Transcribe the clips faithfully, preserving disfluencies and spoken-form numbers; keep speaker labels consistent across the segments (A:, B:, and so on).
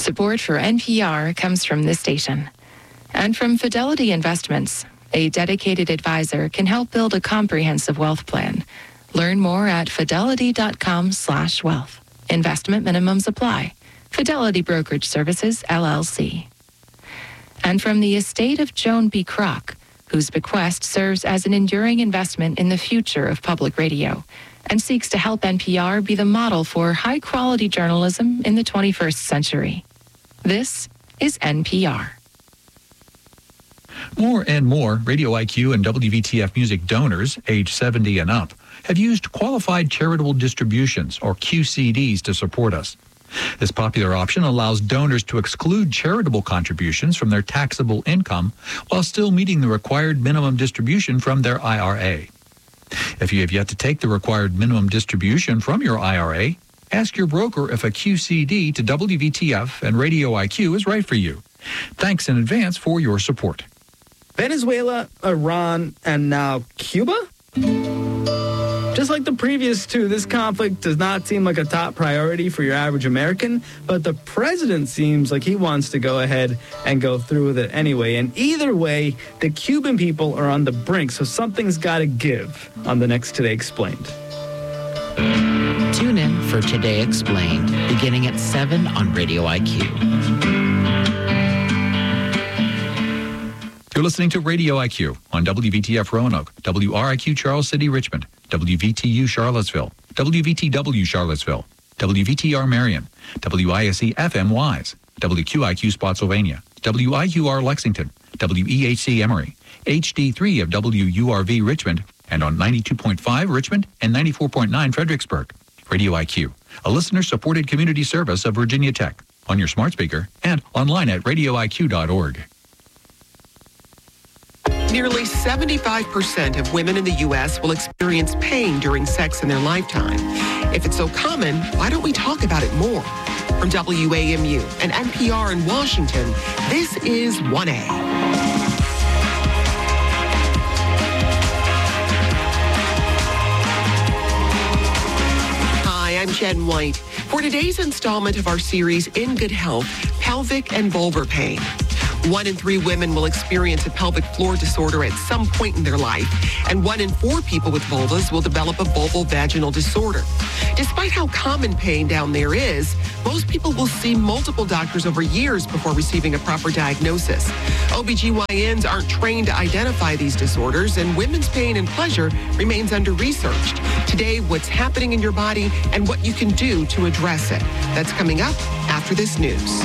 A: Support for N P R comes from this station and from Fidelity Investments. A dedicated advisor can help build a comprehensive wealth plan. Learn more at fidelity.com slash wealth. Investment minimums apply. Fidelity Brokerage Services, L L C. And from the estate of Joan B. Kroc, whose bequest serves as an enduring investment in the future of public radio and seeks to help N P R be the model for high-quality journalism in the twenty-first century. This is N P R.
B: More and more Radio I Q and W V T F Music donors, age seventy and up, have used qualified charitable distributions, or Q C Ds, to support us. This popular option allows donors to exclude charitable contributions from their taxable income while still meeting the required minimum distribution from their I R A. If you have yet to take the required minimum distribution from your I R A, ask your broker if a Q C D to W V T F and Radio I Q is right for you. Thanks in advance for your support.
C: Venezuela, Iran, and now Cuba? Just like the previous two, this conflict does not seem like a top priority for your average American, but the president seems like he wants to go ahead and go through with it anyway. And either way, the Cuban people are on the brink, so something's got to give on the next Today Explained.
D: Tune in for Today Explained, beginning at seven on Radio I Q.
B: You're listening to Radio I Q on W V T F Roanoke, W R I Q Charles City Richmond, W V T U Charlottesville, W V T W Charlottesville, W V T R Marion, W I S E F M Wise, W Q I Q Spotsylvania, W I U R Lexington, W E H C Emory, H D three of W U R V Richmond, and on ninety-two point five Richmond and ninety-four point nine Fredericksburg. Radio I Q, a listener-supported community service of Virginia Tech, on your smart speaker and online at radio I Q dot org.
E: Nearly seventy-five percent of women in the U S will experience pain during sex in their lifetime. If it's so common, why don't we talk about it more? From W A M U and N P R in Washington, this is one A. Hi, I'm Jen White. For today's installment of our series, In Good Health, Pelvic and Vulvar Pain. One in three women will experience a pelvic floor disorder at some point in their life, and one in four people with vulvas will develop a vulvovaginal disorder. Despite how common pain down there is, most people will see multiple doctors over years before receiving a proper diagnosis. O B G Y Ns aren't trained to identify these disorders, and women's pain and pleasure remains under-researched. Today, what's happening in your body and what you can do to address it. That's coming up after this news.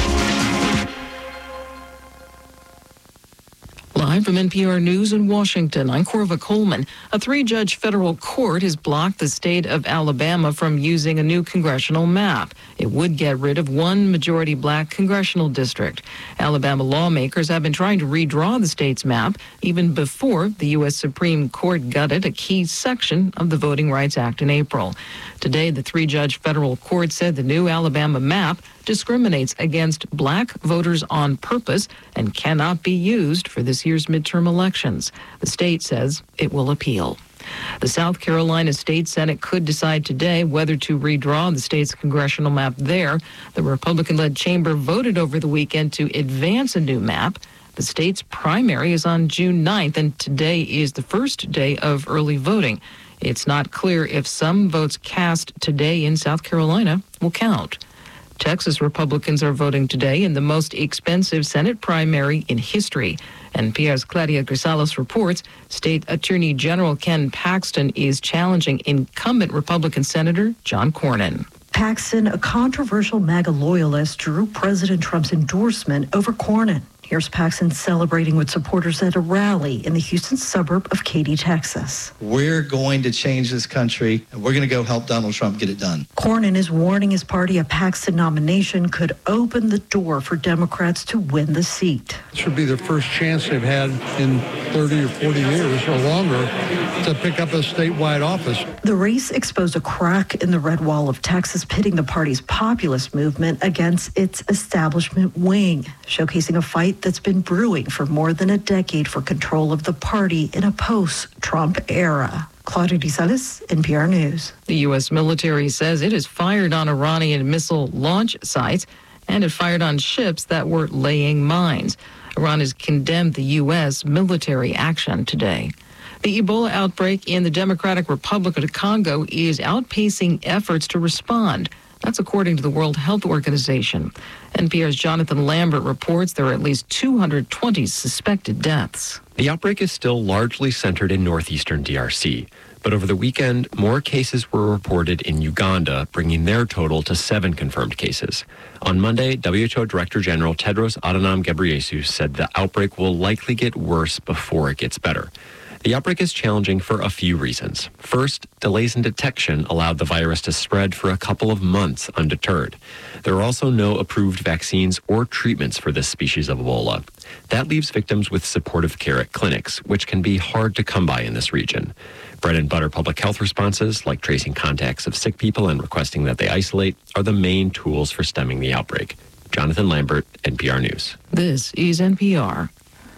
F: Live from N P R News in Washington, I'm Corva Coleman. A three-judge federal court has blocked the state of Alabama from using a new congressional map. It would get rid of one majority black congressional district. Alabama lawmakers have been trying to redraw the state's map even before the U S Supreme Court gutted a key section of the Voting Rights Act in April. Today, the three-judge federal court said the new Alabama map discriminates against black voters on purpose and cannot be used for this year's midterm elections. The state says it will appeal. The South Carolina State Senate could decide today whether to redraw the state's congressional map there. The Republican-led chamber voted over the weekend to advance a new map. The state's primary is on June ninth, and today is the first day of early voting. It's not clear if some votes cast today in South Carolina will count. Texas Republicans are voting today in the most expensive Senate primary in history. N P R's Claudia Grisales reports State Attorney General Ken Paxton is challenging incumbent Republican Senator John Cornyn.
G: Paxton, a controversial MAGA loyalist, drew President Trump's endorsement over Cornyn. Here's Paxton celebrating with supporters at a rally in the Houston suburb of Katy, Texas.
H: We're going to change this country, and we're going to go help Donald Trump get it done.
G: Cornyn is warning his party a Paxton nomination could open the door for Democrats to win the seat.
I: This would be the first chance they've had in thirty or forty years or longer to pick up a statewide office.
G: The race exposed a crack in the red wall of Texas, pitting the party's populist movement against its establishment wing, showcasing a fight that's been brewing for more than a decade for control of the party in a post-Trump era. Claudia Grisales, N P R News.
F: The U S military says it has fired on Iranian missile launch sites and it fired on ships that were laying mines. Iran has condemned the U S military action today. The Ebola outbreak in the Democratic Republic of Congo is outpacing efforts to respond. That's according to the World Health Organization. N P R's Jonathan Lambert reports there are at least two hundred twenty suspected deaths.
J: The outbreak is still largely centered in northeastern D R C. But over the weekend, more cases were reported in Uganda, bringing their total to seven confirmed cases. On Monday, W H O Director General Tedros Adhanom Ghebreyesus said the outbreak will likely get worse before it gets better. The outbreak is challenging for a few reasons. First, delays in detection allowed the virus to spread for a couple of months undeterred. There are also no approved vaccines or treatments for this species of Ebola. That leaves victims with supportive care at clinics, which can be hard to come by in this region. Bread and butter public health responses, like tracing contacts of sick people and requesting that they isolate, are the main tools for stemming the outbreak. Jonathan Lambert, N P R News.
F: This is N P R.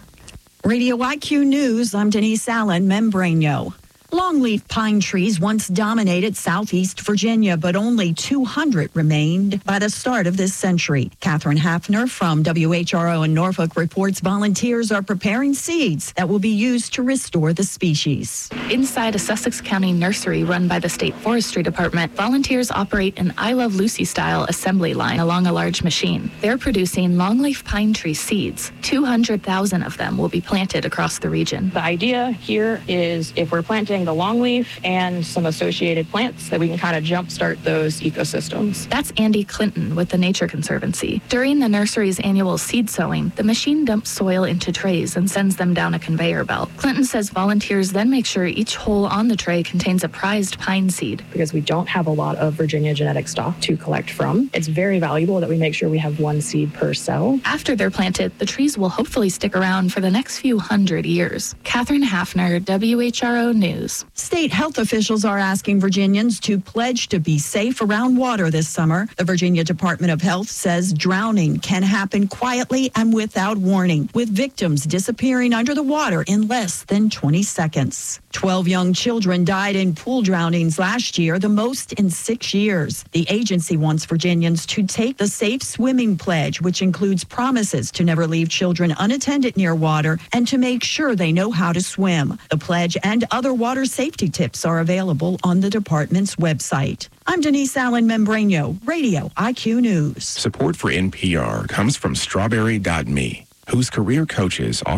K: Radio I Q News, I'm Denise Allen, Membrano. Longleaf pine trees once dominated southeast Virginia, but only two hundred remained by the start of this century. Catherine Hafner from W H R O in Norfolk reports volunteers are preparing seeds that will be used to restore the species.
L: Inside a Sussex County nursery run by the State Forestry Department, volunteers operate an I Love Lucy-style assembly line along a large machine. They're producing longleaf pine tree seeds. two hundred thousand of them will be planted across the region.
M: The idea here is if we're planting the longleaf and some associated plants, that we can kind of jumpstart those ecosystems.
L: That's Andy Clinton with the Nature Conservancy. During the nursery's annual seed sowing, the machine dumps soil into trays and sends them down a conveyor belt. Clinton says volunteers then make sure each hole on the tray contains a prized pine seed.
M: Because we don't have a lot of Virginia genetic stock to collect from, it's very valuable that we make sure we have one seed per cell.
L: After they're planted, the trees will hopefully stick around for the next few hundred years. Catherine Hafner, W H R O News.
K: State health officials are asking Virginians to pledge to be safe around water this summer. The Virginia Department of Health says drowning can happen quietly and without warning, with victims disappearing under the water in less than twenty seconds. Twelve young children died in pool drownings last year, the most in six years. The agency wants Virginians to take the Safe Swimming Pledge, which includes promises to never leave children unattended near water and to make sure they know how to swim. The pledge and other water safety tips are available on the department's website. I'm Denise Allen, Membrano, Radio I Q News.
N: Support for N P R comes from Strawberry dot me, whose career coaches offer